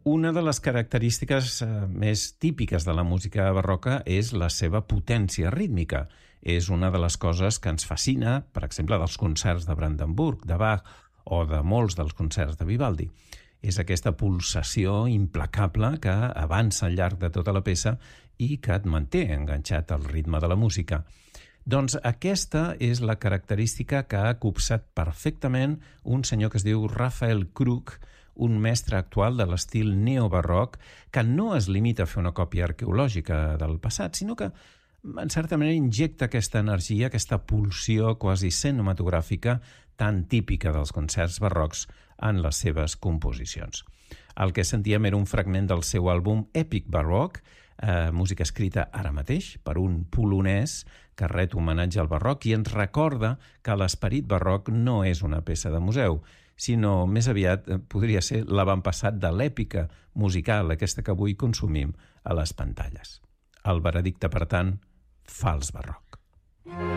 Una de les característiques més típiques de la música barroca és la seva potència rítmica. És una de les coses que ens fascina, per exemple, dels concerts de Brandenburg, de Bach, o de molts dels concerts de Vivaldi. És aquesta pulsació implacable que avança al llarg de tota la peça i que et manté enganxat al ritme de la música. Doncs aquesta és la característica que ha copsat perfectament un senyor que es diu Raphael Krug, un mestre actual de l'estil neobarroc, que no es limita a fer una còpia arqueològica del passat, sinó que, en certa manera, injecta aquesta energia, aquesta pulsió quasi cinematogràfica tan típica dels concerts barrocs en les seves composicions. El que sentíem era un fragment del seu àlbum Epic Baroque, música escrita ara mateix per un polonès que ret homenatge al barroc i ens recorda que l'esperit barroc no és una peça de museu, sinó més aviat podria ser l'avantpassat de l'èpica musical, aquesta que avui consumim a les pantalles. El veredicte, per tant, fals barroc.